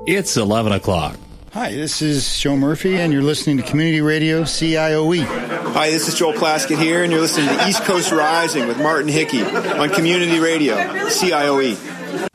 It's 11 o'clock. Hi, this is Joe Murphy, and you're listening to Community Radio CIOE. Hi, this is Joel Plaskett here, and you're listening to East Coast Rising with Martin Hickey on Community Radio CIOE.